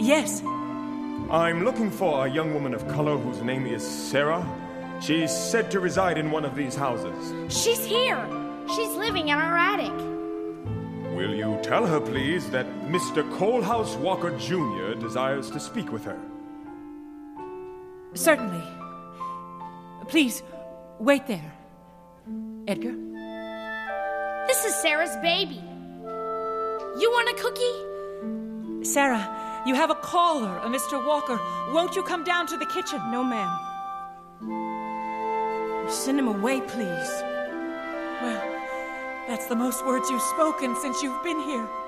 Yes. I'm looking for a young woman of color whose name is Sarah. She's said to reside in one of these houses. She's here. She's living in our attic. Will you tell her, please, that Mr. Coalhouse Walker Jr. desires to speak with her? Certainly. Please, wait there. Edgar? This is Sarah's baby. You want a cookie? Sarah, you have a caller, a Mr. Walker. Won't you come down to the kitchen? No, ma'am. Send him away, please. Well, that's the most words you've spoken since you've been here.